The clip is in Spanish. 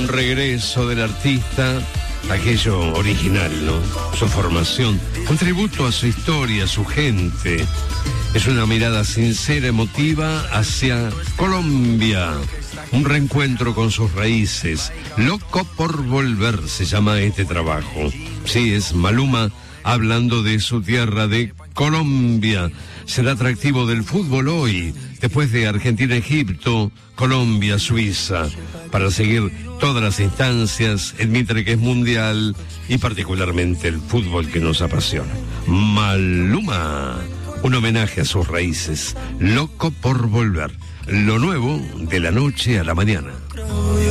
un regreso del artista, aquello original, ¿no? Su formación, un tributo a su historia, a su gente. Es una mirada sincera, emotiva hacia Colombia. Un reencuentro con sus raíces. Loco por volver se llama este trabajo. Sí, es Maluma hablando de su tierra, de Colombia. Será atractivo del fútbol hoy, después de Argentina-Egipto, Colombia-Suiza, para seguir todas las instancias, admite que es mundial y particularmente el fútbol que nos apasiona. Maluma, un homenaje a sus raíces, loco por volver, lo nuevo de la noche a la mañana.